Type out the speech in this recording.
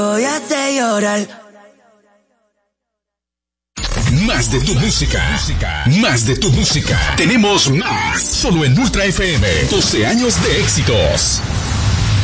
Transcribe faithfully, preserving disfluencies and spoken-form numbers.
Voy a hacer llorar. Más de tu música. Más de tu música. Tenemos más. Solo en Ultra F M. doce años de éxitos.